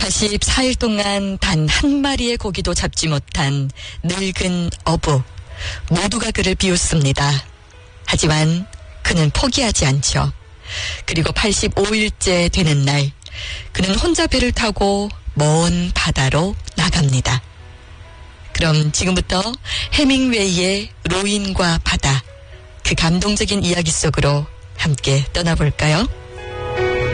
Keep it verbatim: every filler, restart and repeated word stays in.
팔십사 일 동안 단 한 마리의 고기도 잡지 못한 늙은 어부. 모두가 그를 비웃습니다. 하지만 그는 포기하지 않죠. 그리고 팔십오 일째 되는 날, 그는 혼자 배를 타고 먼 바다로 나갑니다. 그럼 지금부터 해밍웨이의 로인과 바다, 그 감동적인 이야기 속으로 함께 떠나볼까요?